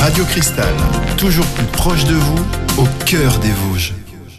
Radio Cristal, toujours plus proche de vous, au cœur des Vosges.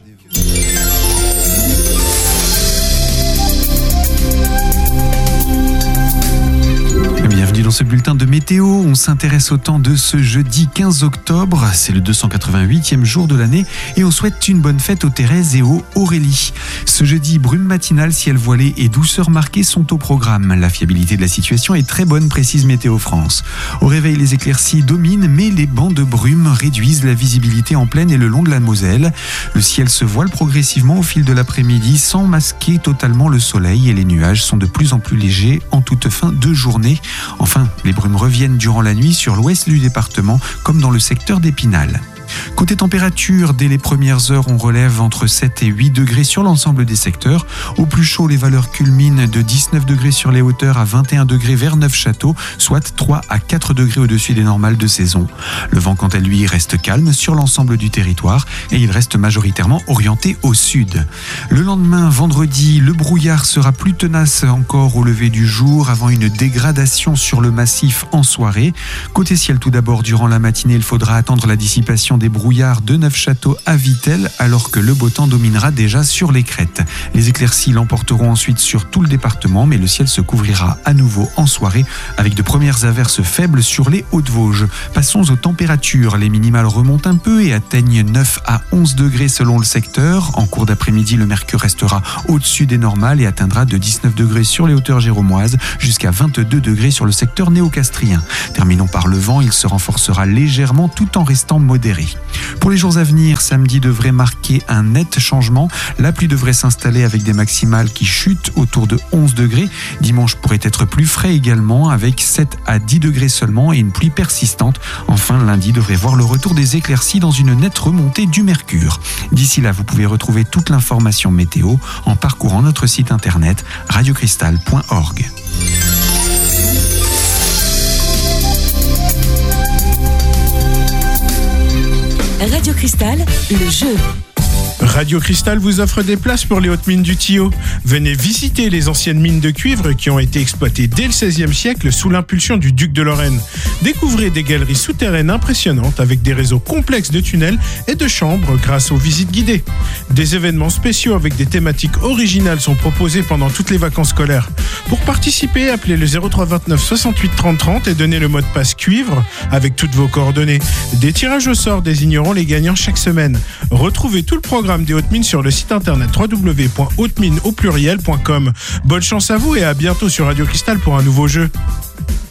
Bienvenue dans ce bulletin de météo. On s'intéresse au temps de ce jeudi 15 octobre. C'est le 288e jour de l'année et on souhaite une bonne fête aux Thérèse et aux Aurélie. Ce jeudi, brume matinale, ciel voilé et douceur marquée sont au programme. La fiabilité de la situation est très bonne, précise Météo France. Au réveil, les éclaircies dominent, mais les bancs de brume réduisent la visibilité en plaine et le long de la Moselle. Le ciel se voile progressivement au fil de l'après-midi sans masquer totalement le soleil et les nuages sont de plus en plus légers en toute fin de journée. Enfin, les brumes reviennent durant la nuit sur l'ouest du département, comme dans le secteur d'Épinal. Côté température, dès les premières heures, on relève entre 7 et 8 degrés sur l'ensemble des secteurs. Au plus chaud, les valeurs culminent de 19 degrés sur les hauteurs à 21 degrés vers Neufchâteau, soit 3 à 4 degrés au-dessus des normales de saison. Le vent, quant à lui, reste calme sur l'ensemble du territoire et il reste majoritairement orienté au sud. Le lendemain, vendredi, le brouillard sera plus tenace encore au lever du jour avant une dégradation sur le massif en soirée. Côté ciel, tout d'abord, durant la matinée, il faudra attendre la dissipation des brouillards de Neufchâteau à Vittel alors que le beau temps dominera déjà sur les crêtes. Les éclaircies l'emporteront ensuite sur tout le département, mais le ciel se couvrira à nouveau en soirée avec de premières averses faibles sur les Hauts-de-Vosges. Passons aux températures. Les minimales remontent un peu et atteignent 9 à 11 degrés selon le secteur. En cours d'après-midi, le mercure restera au-dessus des normales et atteindra de 19 degrés sur les hauteurs géromoises jusqu'à 22 degrés sur le secteur néocastrien. Terminons par le vent, il se renforcera légèrement tout en restant modéré. Pour les jours à venir, samedi devrait marquer un net changement. La pluie devrait s'installer avec des maximales qui chutent autour de 11 degrés. Dimanche pourrait être plus frais également avec 7 à 10 degrés seulement et une pluie persistante. Enfin, lundi devrait voir le retour des éclaircies dans une nette remontée du mercure. D'ici là, vous pouvez retrouver toute l'information météo en parcourant notre site internet radiocristal.org. Radio Cristal, le jeu. Radio Cristal vous offre des places pour les hautes mines du Thillot. Venez visiter les anciennes mines de cuivre qui ont été exploitées dès le XVIe siècle sous l'impulsion du duc de Lorraine. Découvrez des galeries souterraines impressionnantes avec des réseaux complexes de tunnels et de chambres grâce aux visites guidées. Des événements spéciaux avec des thématiques originales sont proposés pendant toutes les vacances scolaires. Pour participer, appelez le 03 29 68 30 30 et donnez le mot de passe cuivre avec toutes vos coordonnées. Des tirages au sort désigneront les gagnants chaque semaine. Retrouvez tout le programme des hautes mines sur le site internet www.hautesmines.com. Bonne chance à vous et à bientôt sur Radio Cristal pour un nouveau jeu.